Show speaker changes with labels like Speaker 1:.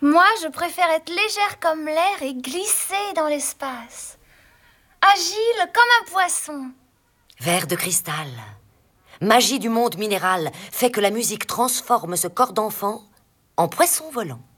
Speaker 1: Moi, je préfère être légère comme l'air et glisser dans l'espace. Agile comme un poisson.
Speaker 2: Verre de cristal. Magie du monde minéral fait que la musique transforme ce corps d'enfant en poisson volant.